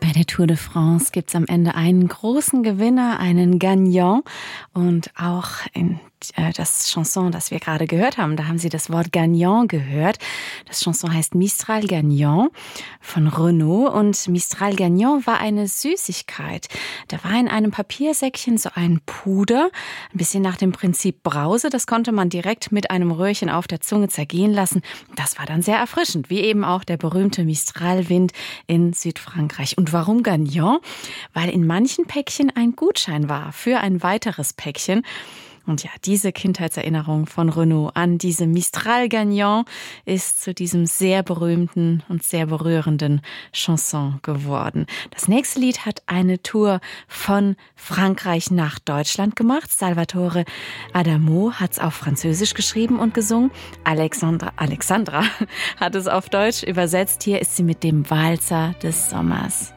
Bei der Tour de France gibt es am Ende einen großen Gewinner, einen Gagnant. Und auch in das Chanson, das wir gerade gehört haben, da haben Sie das Wort Gagnant gehört. Das Chanson heißt Mistral Gagnant von Renaud. Und Mistral Gagnant war eine Süßigkeit. Da war in einem Papiersäckchen so ein Puder, ein bisschen nach dem Prinzip Brause. Das konnte man direkt mit einem Röhrchen auf der Zunge zergehen lassen. Das war dann sehr erfrischend, wie eben auch der berühmte Mistralwind in Südfrankreich. Und warum Gagnant? Weil in manchen Päckchen ein Gutschein war für ein weiteres Päckchen. Und ja, diese Kindheitserinnerung von Renaud an diese Mistral Gagnant ist zu diesem sehr berühmten und sehr berührenden Chanson geworden. Das nächste Lied hat eine Tour von Frankreich nach Deutschland gemacht. Salvatore Adamo hat es auf Französisch geschrieben und gesungen. Alexandra hat es auf Deutsch übersetzt. Hier ist sie mit dem Walzer des Sommers.